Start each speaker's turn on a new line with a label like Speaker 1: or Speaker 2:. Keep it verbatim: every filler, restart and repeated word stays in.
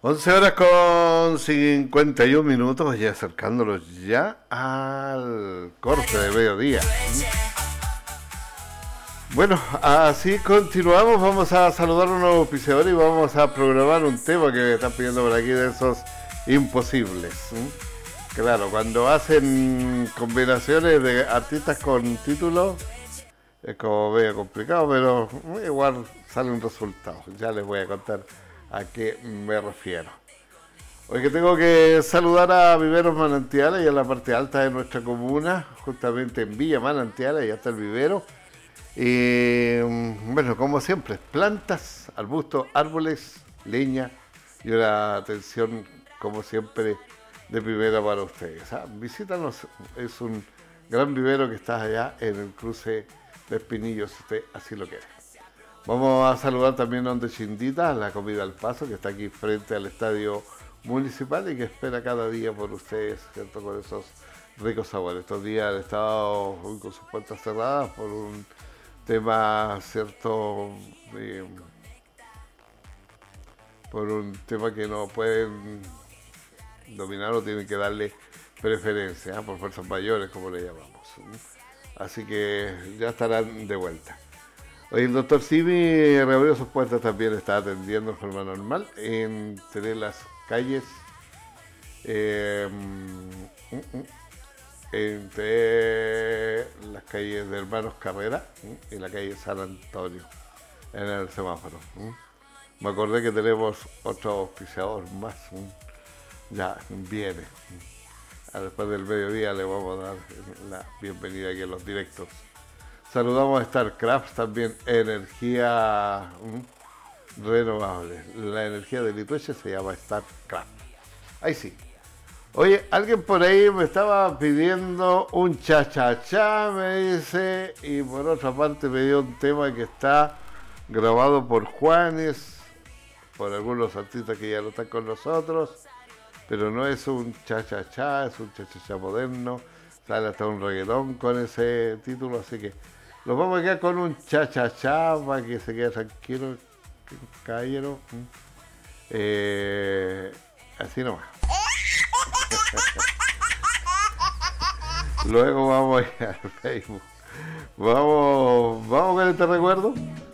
Speaker 1: once horas con cincuenta y un minutos, ya acercándolos ya al corte de mediodía. Bueno, así continuamos, vamos a saludar a unos auspiciadores y vamos a programar un tema que me están pidiendo por aquí de esos imposibles. Claro, cuando hacen combinaciones de artistas con títulos, es como medio complicado, pero igual sale un resultado. Ya les voy a contar a qué me refiero. Hoy que tengo que saludar a Viveros Manantiales y a la parte alta de nuestra comuna, justamente en Villa Manantiales, ya está el vivero. Y bueno, como siempre, plantas, arbustos, árboles, leña y una atención, como siempre, de primera para ustedes. ¿Ah? Visítanos, es un gran vivero que está allá en el cruce de Espinillo, si usted así lo quiere. Vamos a saludar también a Donde Chindita, la comida al paso, que está aquí frente al estadio municipal y que espera cada día por ustedes, ¿cierto? Con esos ricos sabores. Estos días han estado con sus puertas cerradas por un tema, ¿cierto? Eh, por un tema que no pueden dominar o tienen que darle preferencia, ¿eh? Por fuerzas mayores, como le llamamos. Así que ya estarán de vuelta. Hoy el doctor Simi reabrió sus puertas, también está atendiendo de forma normal entre las calles eh, entre las calles de Hermanos Carrera y la calle San Antonio en el semáforo. Me acordé que tenemos otro auspiciador más, ya viene. Después del mediodía le vamos a dar la bienvenida aquí a los directos. Saludamos a StarCraft, también energía ¿m? renovable. La energía de Litueche se llama StarCraft. Ahí sí. Oye, alguien por ahí me estaba pidiendo un cha-cha-cha, me dice, y por otra parte me dio un tema que está grabado por Juanes, por algunos artistas que ya no están con nosotros, pero no es un cha-cha-cha, es un cha-cha-cha moderno, sale hasta un reggaetón con ese título, así que los vamos a quedar con un cha-cha-cha para que se quede tranquilo, caballero. Eh, así nomás. Luego vamos a ir al Facebook. Vamos, vamos con este recuerdo.